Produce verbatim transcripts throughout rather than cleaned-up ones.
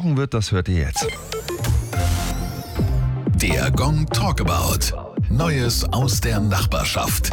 besprochen wird, das hört ihr jetzt. Der Gong Talkabout. Neues aus der Nachbarschaft.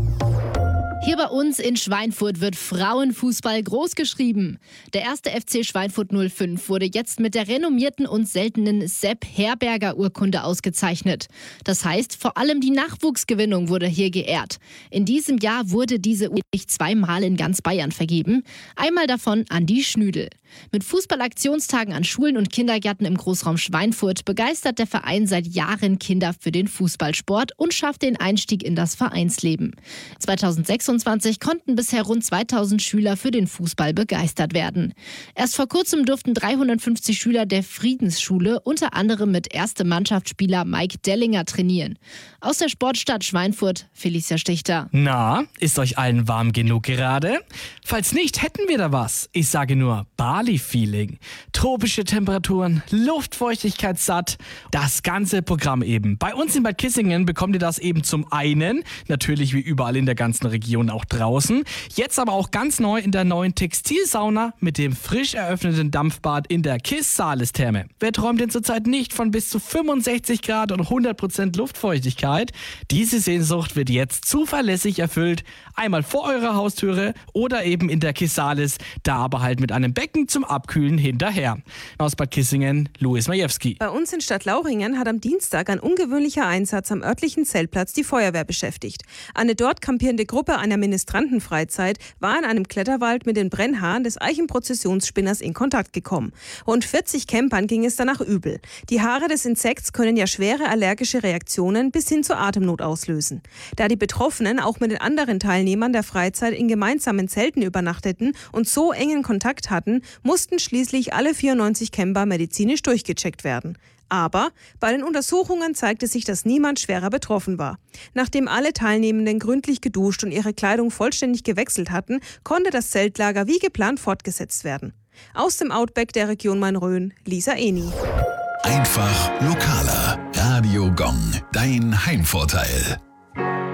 Hier bei uns in Schweinfurt wird Frauenfußball großgeschrieben. Der erste F C Schweinfurt null fünf wurde jetzt mit der renommierten und seltenen Sepp Herberger Urkunde ausgezeichnet. Das heißt, vor allem die Nachwuchsgewinnung wurde hier geehrt. In diesem Jahr wurde diese Urkunde zweimal in ganz Bayern vergeben. Einmal davon an die Schnüdel. Mit Fußballaktionstagen an Schulen und Kindergärten im Großraum Schweinfurt begeistert der Verein seit Jahren Kinder für den Fußballsport und schafft den Einstieg in das Vereinsleben. zweitausendsechsundzwanzig konnten bisher rund zweitausend Schüler für den Fußball begeistert werden. Erst vor kurzem durften dreihundertfünfzig Schüler der Friedensschule unter anderem mit erste Mannschaftsspieler Mike Dellinger trainieren. Aus der Sportstadt Schweinfurt, Felicia Stichter. Na, ist euch allen warm genug gerade? Falls nicht, hätten wir da was. Ich sage nur Bali-Feeling. Tropische Temperaturen, Luftfeuchtigkeit satt. Das ganze Programm eben. Bei uns in Bad Kissingen bekommt ihr das eben zum einen, natürlich wie überall in der ganzen Region auch draußen. Jetzt aber auch ganz neu in der neuen Textilsauna mit dem frisch eröffneten Dampfbad in der Kiss-Saales-Therme. Wer träumt denn zurzeit nicht von bis zu fünfundsechzig Grad und hundert Prozent Luftfeuchtigkeit? Diese Sehnsucht wird jetzt zuverlässig erfüllt. Einmal vor eurer Haustüre oder eben in der Kiss-Saales, da aber halt mit einem Becken zum Abkühlen hinterher. Aus Bad Kissingen, Louis Majewski. Bei uns in Stadtlauchringen hat am Dienstag ein ungewöhnlicher Einsatz am örtlichen Zeltplatz die Feuerwehr beschäftigt. Eine dort kampierende Gruppe einer Ministrantenfreizeit war in einem Kletterwald mit den Brennhaaren des Eichenprozessionsspinners in Kontakt gekommen. Rund vierzig Campern ging es danach übel. Die Haare des Insekts können ja schwere allergische Reaktionen bis hin zur Atemnot auslösen. Da die Betroffenen auch mit den anderen Teilnehmern der Freizeit in gemeinsamen Zelten übernachteten und so engen Kontakt hatten, mussten schließlich alle vierundneunzig Camper medizinisch durchgecheckt werden. Aber bei den Untersuchungen zeigte sich, dass niemand schwerer betroffen war. Nachdem alle Teilnehmenden gründlich geduscht und ihre Kleidung vollständig gewechselt hatten, konnte das Zeltlager wie geplant fortgesetzt werden. Aus dem Outback der Region Main-Rhön, Lisa Eni. Einfach lokaler. Radio Gong. Dein Heimvorteil.